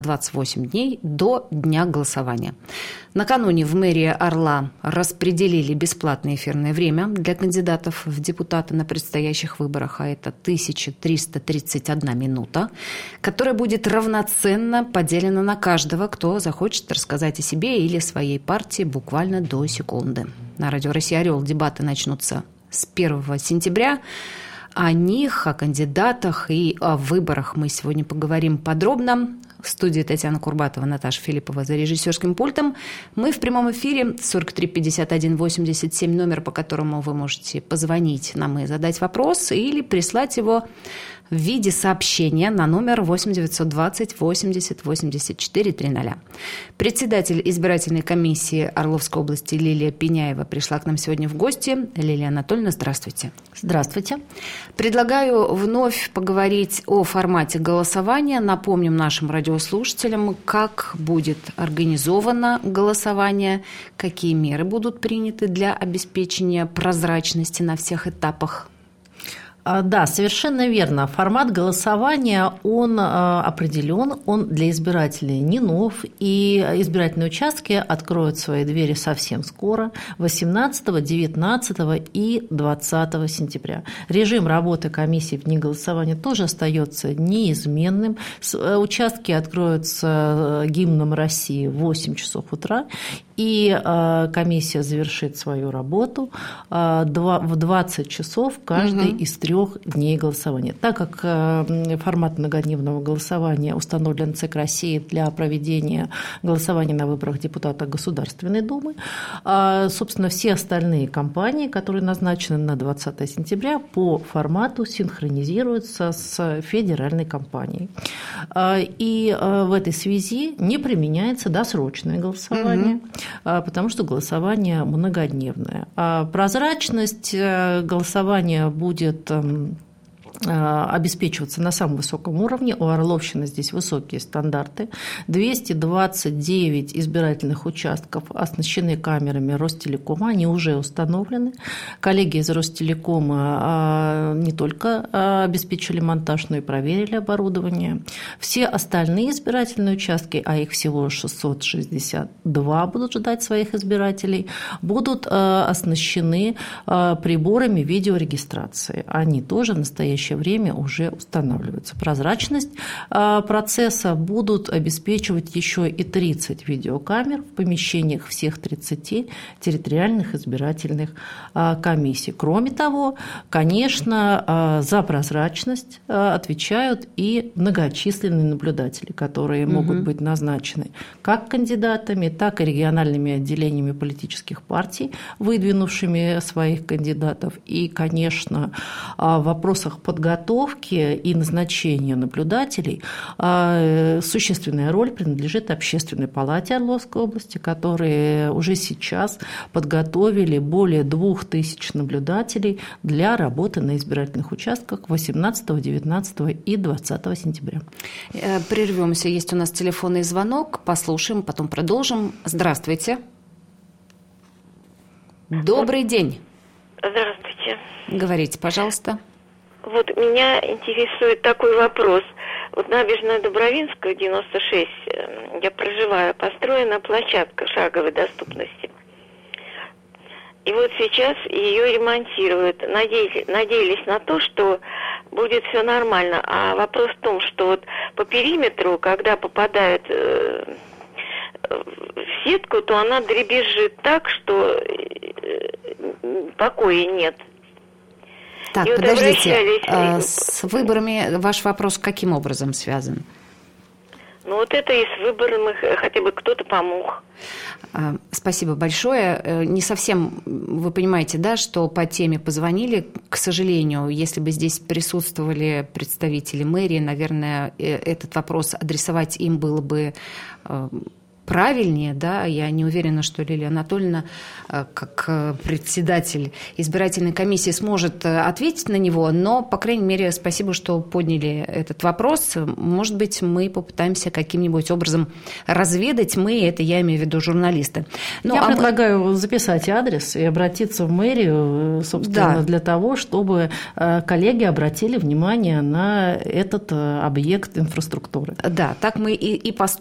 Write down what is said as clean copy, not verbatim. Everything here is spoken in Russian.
28 дней до дня голосования. Накануне в мэрии Орла распределили бесплатное эфирное время для кандидатов в депутаты на предстоящих выборах, а это 1331 минута, которая будет равноценно поделена на каждого, кто захочет рассказать о себе или своей партии буквально до секунды. На радио «Россия Орел» дебаты начнутся с 1 сентября. О них, о кандидатах и о выборах мы сегодня поговорим подробно. В студии Татьяна Курбатова, Наташа Филиппова за режиссерским пультом. Мы в прямом эфире 43 51 87, номер, по которому вы можете позвонить нам и задать вопрос, или прислать его в виде сообщения на номер 8 920 80 84 300. Председатель избирательной комиссии Орловской области Лилия Пеняева пришла к нам сегодня в гости. Лилия Анатольевна, здравствуйте. Здравствуйте. Предлагаю вновь поговорить о формате голосования. Напомним нашим радиослушателям, как будет организовано голосование, какие меры будут приняты для обеспечения прозрачности на всех этапах. Да, совершенно верно. Формат голосования, он определен, он для избирателей не нов, и избирательные участки откроют свои двери совсем скоро, 18, 19 и 20 сентября. Режим работы комиссии в дни голосования тоже остается неизменным. Участки откроются гимном России в 8 часов утра, и комиссия завершит свою работу в 20 часов каждый из 3 дней голосования. Так как формат многодневного голосования установлен ЦИК России для проведения голосования на выборах депутата Государственной Думы, собственно, все остальные кампании, которые назначены на 20 сентября, по формату синхронизируются с федеральной кампанией. И в этой связи не применяется досрочное голосование, потому что голосование многодневное. Прозрачность голосования будет обеспечиваться на самом высоком уровне. У Орловщины здесь высокие стандарты. 229 избирательных участков оснащены камерами Ростелекома, они уже установлены. Коллеги из Ростелекома не только обеспечили монтаж, но и проверили оборудование. Все остальные избирательные участки, а их всего 662 будут ждать своих избирателей, будут оснащены приборами видеорегистрации. Они тоже в настоящее время уже устанавливаются. Прозрачность процесса будут обеспечивать еще и 30 видеокамер в помещениях всех 30 территориальных избирательных комиссий. Кроме того, конечно, за прозрачность отвечают и многочисленные наблюдатели, которые могут быть назначены как кандидатами, так и региональными отделениями политических партий, выдвинувшими своих кандидатов. И, конечно, в вопросах подготовки и назначения наблюдателей существенная роль принадлежит Общественной палате Орловской области, которые уже сейчас подготовили более 2000 наблюдателей для работы на избирательных участках 18, 19 и 20 сентября. Прервемся. Есть у нас телефонный звонок. Послушаем, потом продолжим. Здравствуйте. Добрый день. Здравствуйте. Говорите, пожалуйста. Вот меня интересует такой вопрос. Вот набережная Дубровинская, 96, я проживаю, построена площадка шаговой доступности. И вот сейчас ее ремонтируют. Надеялись на то, что будет все нормально. А вопрос в том, что вот по периметру, когда попадают в сетку, то она дребезжит так, что покоя нет. Так, и подождите, с выборами ваш вопрос каким образом связан? Ну вот это и с выборами хотя бы кто-то помог. Спасибо большое. Не совсем вы понимаете, да, что по теме позвонили. К сожалению, если бы здесь присутствовали представители мэрии, наверное, этот вопрос адресовать им было бы правильнее, да, я не уверена, что Лилия Анатольевна, как председатель избирательной комиссии, сможет ответить на него, но, по крайней мере, спасибо, что подняли этот вопрос. Может быть, мы попытаемся каким-нибудь образом разведать, это я имею в виду журналисты. Я предлагаю записать адрес и обратиться в мэрию, собственно, для того, чтобы коллеги обратили внимание на этот объект инфраструктуры. Да, так мы и